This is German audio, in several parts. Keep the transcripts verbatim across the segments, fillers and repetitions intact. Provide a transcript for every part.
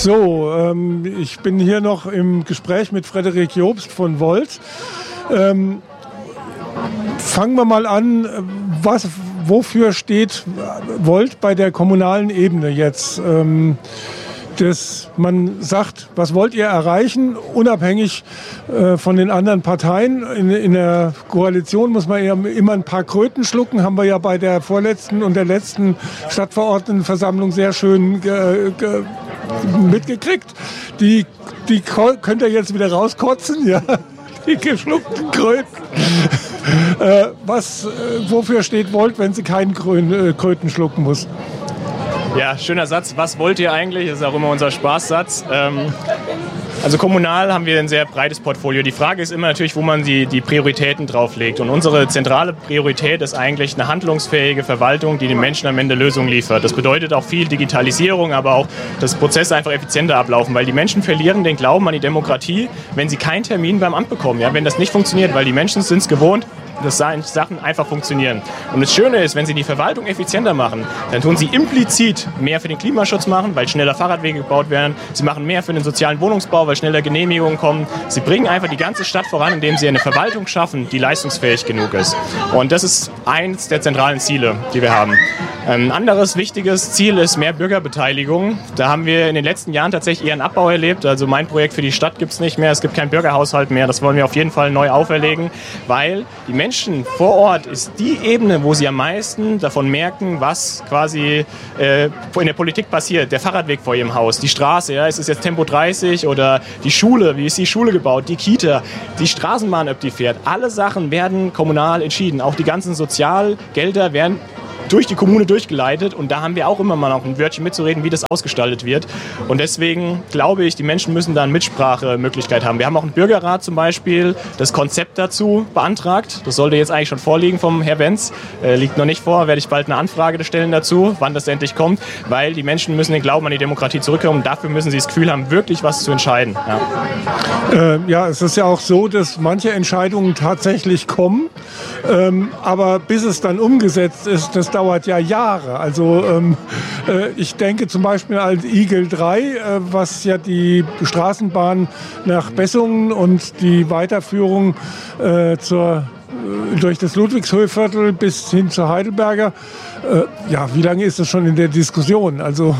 So, ähm, ich bin hier noch im Gespräch mit Frederik Jobst von Volt. Ähm, fangen wir mal an, was, wofür steht Volt bei der kommunalen Ebene jetzt? Ähm, dass man sagt, was wollt ihr erreichen, unabhängig äh, von den anderen Parteien. In, in der Koalition muss man ja immer ein paar Kröten schlucken, haben wir ja bei der vorletzten und der letzten Stadtverordnetenversammlung sehr schön ge, ge, mitgekriegt. Die, die könnt ihr jetzt wieder rauskotzen, ja, die geschluckten Kröten. äh, was, äh, wofür steht Volt, wenn sie keinen Krö- äh, Kröten schlucken muss? Ja, schöner Satz. Was wollt ihr eigentlich? Das ist auch immer unser Spaßsatz. Ähm, also kommunal haben wir ein sehr breites Portfolio. Die Frage ist immer natürlich, wo man die, die Prioritäten drauflegt. Und unsere zentrale Priorität ist eigentlich eine handlungsfähige Verwaltung, die den Menschen am Ende Lösungen liefert. Das bedeutet auch viel Digitalisierung, aber auch, dass Prozesse einfach effizienter ablaufen, weil die Menschen verlieren den Glauben an die Demokratie, wenn sie keinen Termin beim Amt bekommen. Ja, wenn das nicht funktioniert, weil die Menschen sind es gewohnt, dass Sachen einfach funktionieren. Und das Schöne ist, wenn Sie die Verwaltung effizienter machen, dann tun Sie implizit mehr für den Klimaschutz machen, weil schneller Fahrradwege gebaut werden. Sie machen mehr für den sozialen Wohnungsbau, weil schneller Genehmigungen kommen. Sie bringen einfach die ganze Stadt voran, indem Sie eine Verwaltung schaffen, die leistungsfähig genug ist. Und das ist eins der zentralen Ziele, die wir haben. Ein anderes wichtiges Ziel ist mehr Bürgerbeteiligung. Da haben wir in den letzten Jahren tatsächlich eher einen Abbau erlebt. Also mein Projekt für die Stadt gibt es nicht mehr. Es gibt keinen Bürgerhaushalt mehr. Das wollen wir auf jeden Fall neu auferlegen, weil die Menschen vor Ort ist die Ebene, wo sie am meisten davon merken, was quasi äh, in der Politik passiert. Der Fahrradweg vor ihrem Haus, die Straße, ja, ist es jetzt Tempo dreißig oder die Schule, wie ist die Schule gebaut, die Kita, die Straßenbahn, ob die fährt. Alle Sachen werden kommunal entschieden. Auch die ganzen Sozialgelder werden durch die Kommune durchgeleitet und da haben wir auch immer mal noch ein Wörtchen mitzureden, wie das ausgestaltet wird. Und deswegen glaube ich, die Menschen müssen da eine Mitsprachemöglichkeit haben. Wir haben auch einen Bürgerrat zum Beispiel, das Konzept dazu beantragt. Das sollte jetzt eigentlich schon vorliegen vom Herr Wenz. Äh, liegt noch nicht vor, werde ich bald eine Anfrage stellen dazu, wann das endlich kommt, weil die Menschen müssen den Glauben an die Demokratie zurückkommen und dafür müssen sie das Gefühl haben, wirklich was zu entscheiden. Ja, äh, ja, es ist ja auch so, dass manche Entscheidungen tatsächlich kommen, ähm, aber bis es dann umgesetzt ist, das dauert ja Jahre. Also ähm, äh, ich denke zum Beispiel an Igel drei, äh, was ja die Straßenbahn nach Bessungen und die Weiterführung äh, zur, äh, durch das Ludwigshöhviertel bis hin zur Heidelberger. Äh, ja, wie lange ist das schon in der Diskussion? Also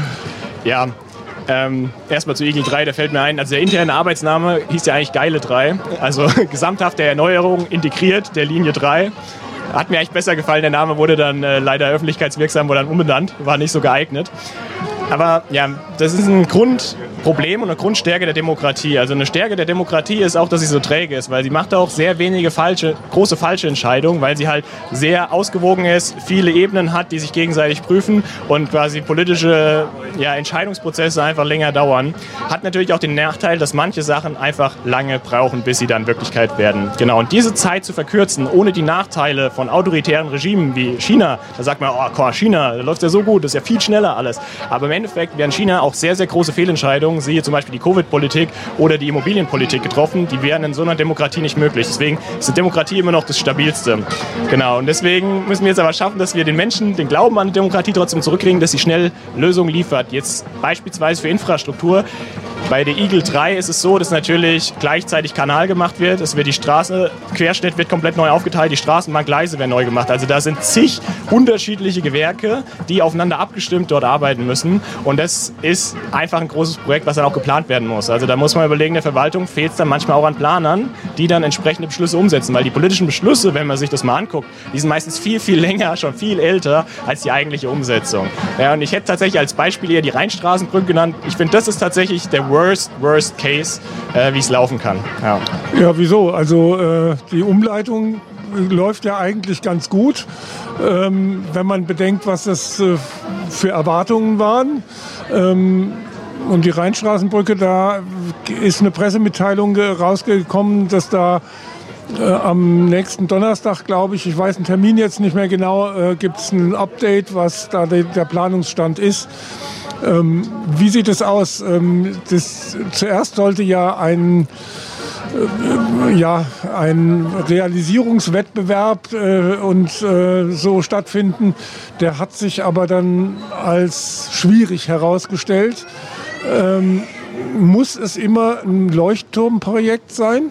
ja. Ähm, erstmal zu Igel drei, da fällt mir ein, also der interne Arbeitsname hieß ja eigentlich Geile drei, also gesamthafte Erneuerung integriert der Linie drei. Hat mir eigentlich besser gefallen, der Name wurde dann äh, leider öffentlichkeitswirksam, wurde dann umbenannt, war nicht so geeignet. Aber ja, das ist ein Grundproblem und eine Grundstärke der Demokratie. Also eine Stärke der Demokratie ist auch, dass sie so träge ist, weil sie macht auch sehr wenige falsche, große falsche Entscheidungen, weil sie halt sehr ausgewogen ist, viele Ebenen hat, die sich gegenseitig prüfen und quasi politische ja, Entscheidungsprozesse einfach länger dauern. Hat natürlich auch den Nachteil, dass manche Sachen einfach lange brauchen, bis sie dann Wirklichkeit werden. Genau, und diese Zeit zu verkürzen, ohne die Nachteile von autoritären Regimen wie China, da sagt man, oh, China, da läuft ja so gut, das ist ja viel schneller alles. Aber im Endeffekt werden China auch sehr, sehr große Fehlentscheidungen, siehe zum Beispiel die Covid-Politik oder die Immobilienpolitik getroffen, die wären in so einer Demokratie nicht möglich. Deswegen ist die Demokratie immer noch das Stabilste. Genau, und deswegen müssen wir jetzt aber schaffen, dass wir den Menschen den Glauben an die Demokratie trotzdem zurückkriegen, dass sie schnell Lösungen liefert. Jetzt beispielsweise für Infrastruktur. Bei der Igel drei ist es so, dass natürlich gleichzeitig Kanal gemacht wird. Es wird die Straße, Querschnitt wird komplett neu aufgeteilt, die Straßenbahngleise werden neu gemacht. Also da sind zig unterschiedliche Gewerke, die aufeinander abgestimmt dort arbeiten müssen. Und das ist einfach ein großes Projekt, was dann auch geplant werden muss. Also da muss man überlegen, der Verwaltung fehlt es dann manchmal auch an Planern, die dann entsprechende Beschlüsse umsetzen. Weil die politischen Beschlüsse, wenn man sich das mal anguckt, die sind meistens viel, viel länger, schon viel älter als die eigentliche Umsetzung. Ja, und ich hätte tatsächlich als Beispiel eher die Rheinstraßenbrücke genannt. Ich finde, das ist tatsächlich der Worst, worst case, äh, wie es laufen kann. Ja, ja wieso? Also äh, die Umleitung läuft ja eigentlich ganz gut, ähm, wenn man bedenkt, was das äh, für Erwartungen waren. Ähm, und die Rheinstraßenbrücke, da ist eine Pressemitteilung rausgekommen, dass da äh, am nächsten Donnerstag, glaube ich, ich weiß den Termin jetzt nicht mehr genau, äh, gibt es ein Update, was da de, der Planungsstand ist. Ähm, wie sieht es aus? Ähm, das, zuerst sollte ja ein, äh, ja, ein Realisierungswettbewerb äh, und äh, so stattfinden. Der hat sich aber dann als schwierig herausgestellt. Ähm, muss es immer ein Leuchtturmprojekt sein?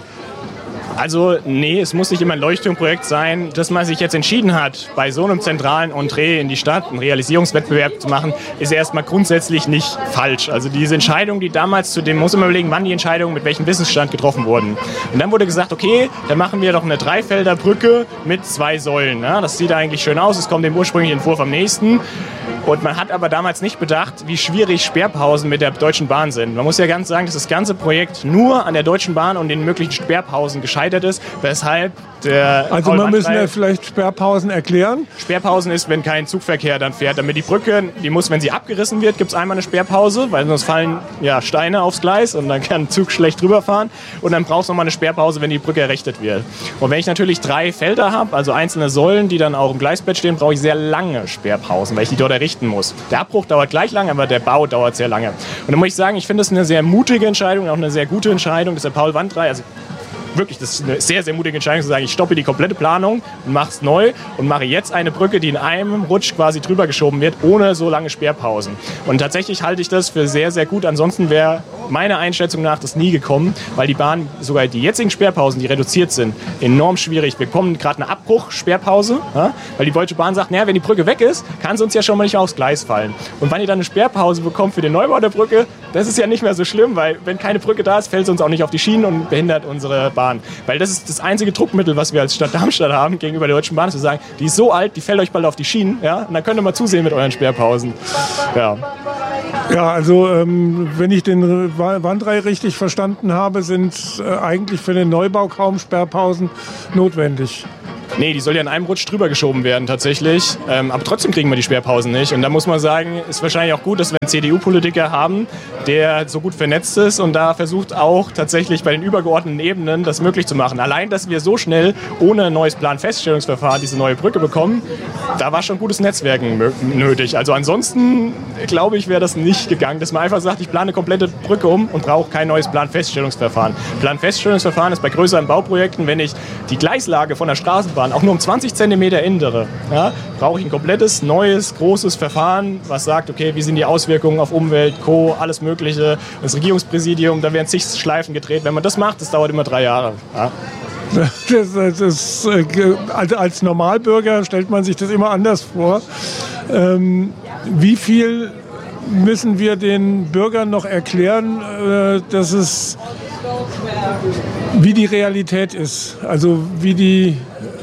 Also nee, es muss nicht immer ein Leuchtturmprojekt sein. Dass man sich jetzt entschieden hat, bei so einem zentralen Entree in die Stadt einen Realisierungswettbewerb zu machen, ist erstmal grundsätzlich nicht falsch. Also diese Entscheidung, die damals zu dem, muss man überlegen, wann die Entscheidungen mit welchem Wissensstand getroffen wurden. Und dann wurde gesagt, okay, dann machen wir doch eine Dreifelder Brücke mit zwei Säulen. Ja, das sieht eigentlich schön aus, es kommt dem ursprünglichen Entwurf am nächsten. Und man hat aber damals nicht bedacht, wie schwierig Sperrpausen mit der Deutschen Bahn sind. Man muss ja ganz sagen, dass das ganze Projekt nur an der Deutschen Bahn und den möglichen Sperrpausen gescheitert ist, weshalb der Also Paul wir müssen Wandrei- ja vielleicht Sperrpausen erklären. Sperrpausen ist, wenn kein Zugverkehr dann fährt. Damit die Brücke, die muss, wenn sie abgerissen wird, gibt es einmal eine Sperrpause, weil sonst fallen ja, Steine aufs Gleis und dann kann ein Zug schlecht drüber fahren. Und dann brauchst du nochmal eine Sperrpause, wenn die Brücke errichtet wird. Und wenn ich natürlich drei Felder habe, also einzelne Säulen, die dann auch im Gleisbett stehen, brauche ich sehr lange Sperrpausen, weil ich die dort errichten muss. Der Abbruch dauert gleich lange, aber der Bau dauert sehr lange. Und dann muss ich sagen, ich finde das eine sehr mutige Entscheidung, auch eine sehr gute Entscheidung, dass der Paul Wandrei, also wirklich, das ist eine sehr, sehr mutige Entscheidung zu sagen, ich stoppe die komplette Planung und mache es neu und mache jetzt eine Brücke, die in einem Rutsch quasi drüber geschoben wird, ohne so lange Sperrpausen. Und tatsächlich halte ich das für sehr, sehr gut. Ansonsten wäre meiner Einschätzung nach das nie gekommen, weil die Bahn, sogar die jetzigen Sperrpausen, die reduziert sind, enorm schwierig. Wir bekommen gerade eine Abbruch-Sperrpause, ja, weil die Deutsche Bahn sagt, naja, wenn die Brücke weg ist, kann sie uns ja schon mal nicht mehr aufs Gleis fallen. Und wenn ihr dann eine Sperrpause bekommt für den Neubau der Brücke, das ist ja nicht mehr so schlimm, weil wenn keine Brücke da ist, fällt sie uns auch nicht auf die Schienen und behindert unsere Bahn. Weil das ist das einzige Druckmittel, was wir als Stadt Darmstadt haben gegenüber der Deutschen Bahn, ist zu sagen, die ist so alt, die fällt euch bald auf die Schienen, ja, und dann könnt ihr mal zusehen mit euren Sperrpausen. Ja. Ja, also ähm, wenn ich den Wandrei richtig verstanden habe, sind äh, eigentlich für den Neubau kaum Sperrpausen notwendig. Nee, die soll ja in einem Rutsch drüber geschoben werden tatsächlich. Ähm, aber trotzdem kriegen wir die Sperrpausen nicht. Und da muss man sagen, ist wahrscheinlich auch gut, dass wir einen C D U-Politiker haben, der so gut vernetzt ist und da versucht auch tatsächlich bei den übergeordneten Ebenen das möglich zu machen. Allein, dass wir so schnell ohne neues Planfeststellungsverfahren diese neue Brücke bekommen, da war schon gutes Netzwerken nötig. Also ansonsten, glaube ich, wäre das nicht gegangen, dass man einfach sagt, ich plane eine komplette Brücke um und brauche kein neues Planfeststellungsverfahren. Planfeststellungsverfahren ist bei größeren Bauprojekten, wenn ich die Gleislage von der Straßenbahn auch nur um zwanzig Zentimeter ändere, ja, brauche ich ein komplettes, neues, großes Verfahren, was sagt, okay, wie sind die Auswirkungen auf Umwelt, Co., alles Mögliche. Das Regierungspräsidium, da werden zig Schleifen gedreht. Wenn man das macht, das dauert immer drei Jahre. Ja. Das, das ist, also als Normalbürger stellt man sich das immer anders vor. Ähm, wie viel müssen wir den Bürgern noch erklären, äh, dass es, wie die Realität ist, also wie die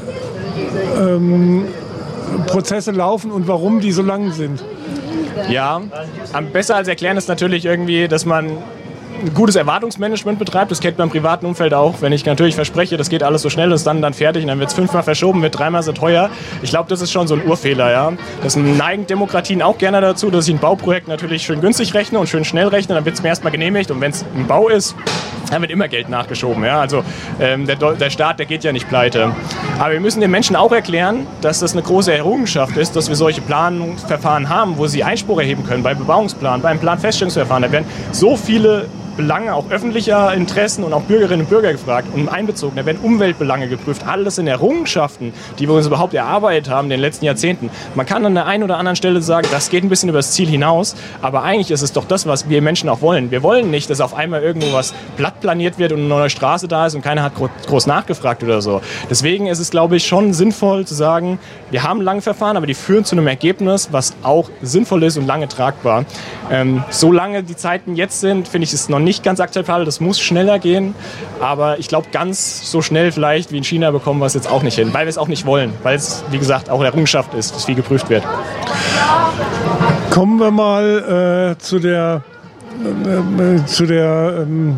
ähm, Prozesse laufen und warum die so lang sind? Ja, am besser als erklären ist natürlich irgendwie, dass man ein gutes Erwartungsmanagement betreibt. Das kennt man im privaten Umfeld auch. Wenn ich natürlich verspreche, das geht alles so schnell, ist dann, dann fertig und dann wird es fünfmal verschoben, wird dreimal so teuer. Ich glaube, das ist schon so ein Urfehler. Ja? Das neigen Demokratien auch gerne dazu, dass ich ein Bauprojekt natürlich schön günstig rechne und schön schnell rechne. Dann wird es mir erstmal genehmigt und wenn es ein Bau ist, dann wird immer Geld nachgeschoben. Ja? Also ähm, der, der Staat, der geht ja nicht pleite. Aber wir müssen den Menschen auch erklären, dass das eine große Errungenschaft ist, dass wir solche Planungsverfahren haben, wo sie Einspruch erheben können, beim Bebauungsplan, beim Planfeststellungsverfahren. Da werden so viele Belange auch öffentlicher Interessen und auch Bürgerinnen und Bürger gefragt und einbezogen. Da werden Umweltbelange geprüft. Alles sind Errungenschaften, die wir uns überhaupt erarbeitet haben in den letzten Jahrzehnten. Man kann an der einen oder anderen Stelle sagen, das geht ein bisschen über das Ziel hinaus, aber eigentlich ist es doch das, was wir Menschen auch wollen. Wir wollen nicht, dass auf einmal irgendwo was platt planiert wird und eine neue Straße da ist und keiner hat groß nachgefragt oder so. Deswegen ist es, glaube ich, schon sinnvoll zu sagen, wir haben lange Verfahren, aber die führen zu einem Ergebnis, was auch sinnvoll ist und lange tragbar. Ähm, solange die Zeiten jetzt sind, finde ich es noch nicht ganz akzeptabel. Das muss schneller gehen, aber ich glaube, ganz so schnell vielleicht wie in China bekommen wir es jetzt auch nicht hin, weil wir es auch nicht wollen, weil es, wie gesagt, auch eine Errungenschaft ist, dass viel geprüft wird. Kommen wir mal äh, zu der äh, zu der ähm,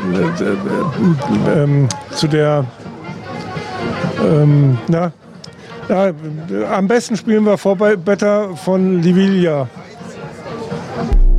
äh, äh, zu der ähm, na, ja, am besten spielen wir Vorbei Better von Liviglia.